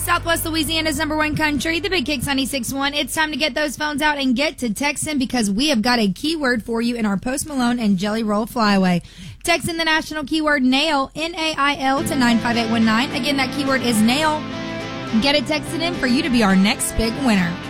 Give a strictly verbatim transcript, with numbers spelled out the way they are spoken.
Southwest Louisiana's number one country, the Big Kicks ninety-six point one. It's time to get those phones out and get to texting because we have got a keyword for you in our Post Malone and Jelly Roll Flyaway. Text in the national keyword NAIL, N A I L, to nine five eight one nine. Again, that keyword is NAIL. Get it texted in for you to be our next big winner.